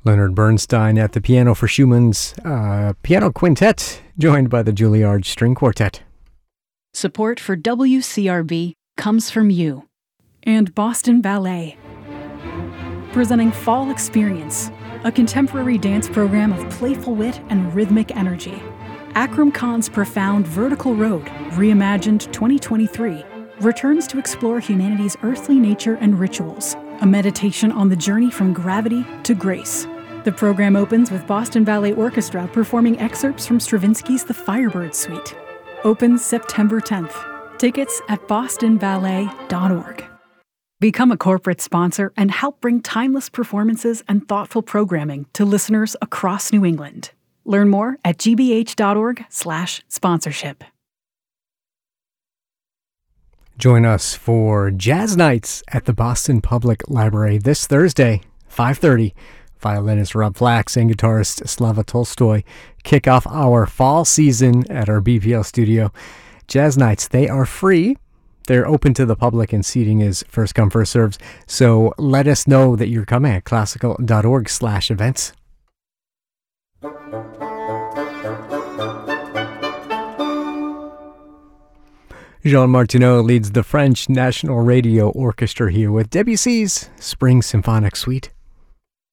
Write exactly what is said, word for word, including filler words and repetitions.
Leonard Bernstein at the piano for Schumann's uh, Piano Quintet, joined by the Juilliard String Quartet. Support for W C R B comes from you and Boston Ballet. Presenting Fall Experience, a contemporary dance program of playful wit and rhythmic energy. Akram Khan's profound Vertical Road, reimagined twenty twenty-three, returns to explore humanity's earthly nature and rituals, a meditation on the journey from gravity to grace. The program opens with Boston Ballet Orchestra performing excerpts from Stravinsky's The Firebird Suite. Opens September tenth. Tickets at boston ballet dot org. Become a corporate sponsor and help bring timeless performances and thoughtful programming to listeners across New England. Learn more at g b h dot org slash sponsorship. Join us for Jazz Nights at the Boston Public Library this Thursday, five thirty. Violinist Rob Flax and guitarist Slava Tolstoy kick off our fall season at our B P L studio. Jazz Nights, they are free. They're open to the public and seating is first come, first serves. So let us know that you're coming at classical dot org slash events. Jean Martineau leads the French National Radio Orchestra here with Debussy's Spring Symphonic Suite.